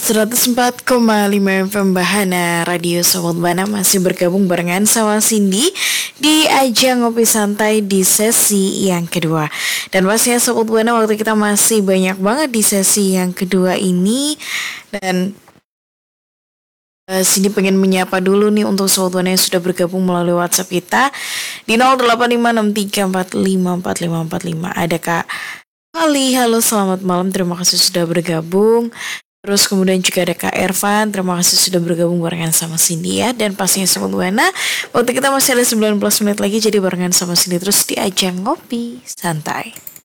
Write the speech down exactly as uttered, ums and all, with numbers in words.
seratus empat koma lima F M Bahana Radio Sobat Bana masih bergabung barengan sama Cindy di ajang ngopi santai di sesi yang kedua. Dan pastinya Sobat Bana waktu kita masih banyak banget di sesi yang kedua ini. Dan uh, Cindy pengen menyapa dulu nih untuk Sobat Bana yang sudah bergabung melalui WhatsApp kita di nol delapan lima enam tiga empat lima empat lima empat lima. Ada Kak Ali, halo selamat malam, terima kasih sudah bergabung. Terus kemudian juga ada Kak Ervan, terima kasih sudah bergabung barengan sama Cindy ya. Dan pastinya Sobat Buana, waktu kita masih ada sembilan belas menit lagi, jadi barengan sama Cindy terus di ajang ngopi santai.